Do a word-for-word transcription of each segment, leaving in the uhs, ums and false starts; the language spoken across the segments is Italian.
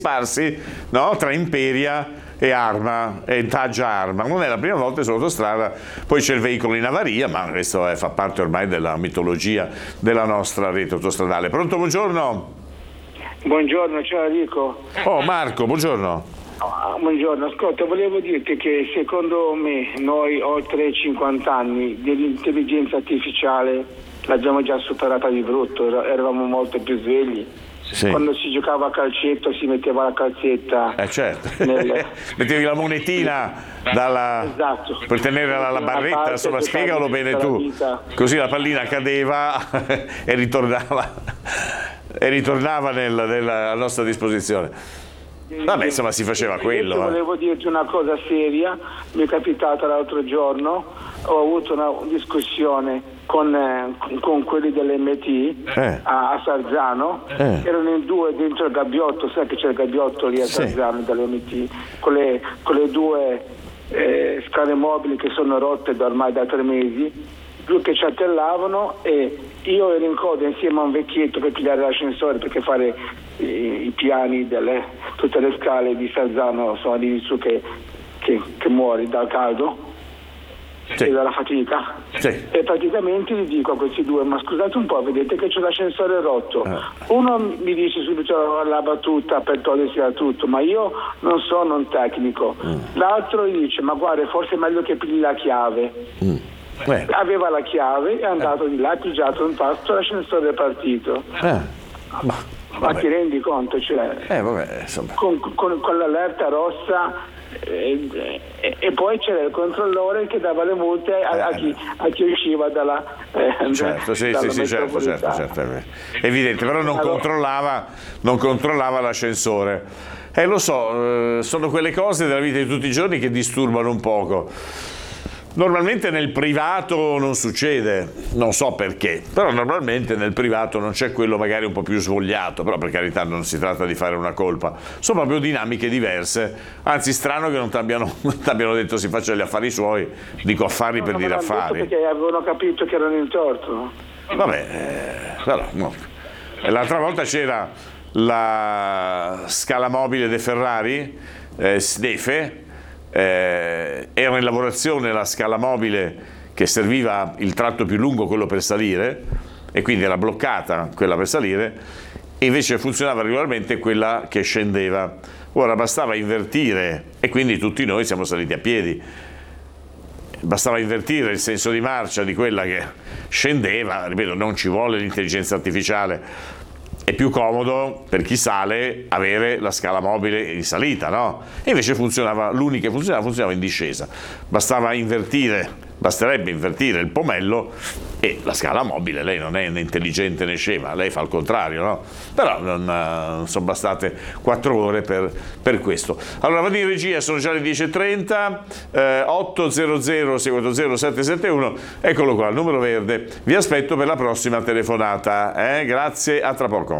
sparsi, no? Tra Imperia e Arma, e Taggia Arma. Non è la prima volta sull'autostrada, poi c'è il veicolo in avaria, ma questo è, fa parte ormai della mitologia della nostra rete autostradale. Pronto, buongiorno? Buongiorno, ciao Enrico. Oh, Marco, buongiorno. Ah, buongiorno, ascolta, volevo dirti che secondo me noi oltre cinquanta anni dell'intelligenza artificiale l'abbiamo già superata di brutto, eravamo molto più svegli. Sì. Quando si giocava a calcetto si metteva la calzetta. Eh certo, nel... mettevi la monetina dalla... esatto. per tenere la, la barretta, insomma spiegalo bene tu, così la pallina cadeva e ritornava, e ritornava nel, nella, a nostra disposizione. Vabbè, insomma si faceva quello. Io volevo dirti una cosa seria, mi è capitata l'altro giorno, ho avuto una discussione con, eh, con quelli dell'M T eh. a, a Sarzano, eh. erano in due dentro il gabbiotto, sai che c'è il gabbiotto lì a sì. Sarzano dell'M T, con le, con le due eh, scale mobili che sono rotte da ormai da tre mesi, due che ci attellavano e io ero in coda insieme a un vecchietto per pigliare l'ascensore perché fare i, i piani delle tutte le scale di Sarzano sono lì su che, che, che muori dal caldo sì. e dalla fatica sì. e praticamente gli dico a questi due: ma scusate un po', vedete che c'è l'ascensore rotto. eh. Uno mi dice subito la battuta per togliersi da tutto, ma io non sono un tecnico. mm. L'altro gli dice: ma guarda, forse è meglio che pigli la chiave. mm. Beh. Aveva la chiave, è andato eh. di là, ha pigiato un tasto, l'ascensore è partito. Eh. Ma, ma ti rendi conto? Cioè, eh, vabbè, insomma. Con, con, con l'allerta rossa eh, eh, e poi c'era il controllore che dava le multe a, a, chi, a chi usciva dalla eh, certo, sì, dalla sì, sì, certo, certo, certo, è evidente, però non allora, controllava non controllava l'ascensore. Eh, lo so, eh, sono quelle cose della vita di tutti i giorni che disturbano un poco. Normalmente nel privato non succede, non so perché, però normalmente nel privato non c'è quello magari un po' più svogliato, però per carità non si tratta di fare una colpa, sono proprio dinamiche diverse, anzi strano che non ti abbiano, detto si faccia gli affari suoi, dico affari no, per dire affari. Perché avevano capito che erano in torto. Vabbè, eh, però, no. L'altra volta c'era la scala mobile dei Ferrari, eh, Sdefe, Eh, era in lavorazione la scala mobile che serviva il tratto più lungo, quello per salire, e quindi era bloccata quella per salire e invece funzionava regolarmente quella che scendeva. Ora bastava invertire e quindi tutti noi siamo saliti a piedi, bastava invertire il senso di marcia di quella che scendeva, ripeto, non ci vuole l'intelligenza artificiale. È più comodo per chi sale avere la scala mobile in salita, no? E invece funzionava, l'unica che funzionava, funzionava in discesa. Bastava invertire, basterebbe invertire il pomello e la scala mobile, lei non è né intelligente né scema, lei fa il contrario, no? Però non, non sono bastate quattro ore per, per questo. Allora vado in regia, sono già le dieci e trenta, eh, otto zero zero sei quattro zero sette sette uno, eccolo qua, il numero verde. Vi aspetto per la prossima telefonata, eh? Grazie, a tra poco.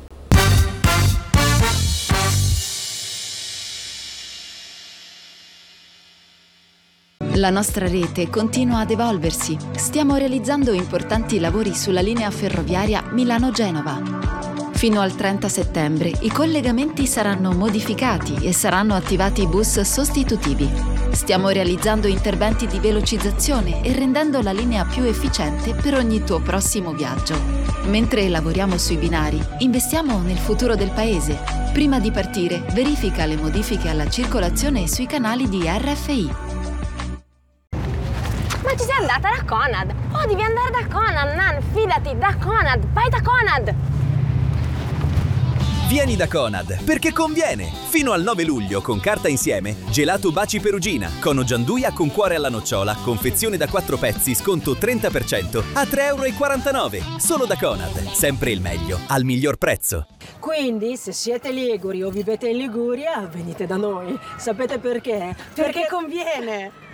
La nostra rete continua ad evolversi. Stiamo realizzando importanti lavori sulla linea ferroviaria Milano-Genova. Fino al trenta settembre i collegamenti saranno modificati e saranno attivati bus sostitutivi. Stiamo realizzando interventi di velocizzazione e rendendo la linea più efficiente per ogni tuo prossimo viaggio. Mentre lavoriamo sui binari, investiamo nel futuro del paese. Prima di partire, verifica le modifiche alla circolazione sui canali di R F I. Ma ci sei andata da Conad? Oh, devi andare da Conad, Nan, fidati, da Conad, vai da Conad! Vieni da Conad, perché conviene! Fino al nove luglio, con carta insieme, gelato Baci Perugina, cono gianduia con cuore alla nocciola, confezione da quattro pezzi, sconto trenta per cento, a tre e quarantanove euro. Solo da Conad, sempre il meglio, al miglior prezzo. Quindi, se siete liguri o vivete in Liguria, venite da noi. Sapete perché? Perché conviene!